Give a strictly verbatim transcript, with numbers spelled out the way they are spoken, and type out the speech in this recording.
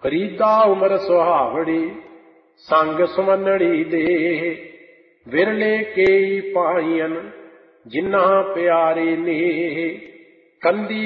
ਰੀਦਾ ਉਮਰ ਸੁਹਾਵੜੀ ਸੰਗ ਸੁਮਨੜੀ ਦੇ, ਵਿਰਲੇ ਕੇਈ ਪਾਈਨ ਜਿਨ੍ਹਾਂ ਪਿਆਰੇ ਨੇ। ਕੰਦੀ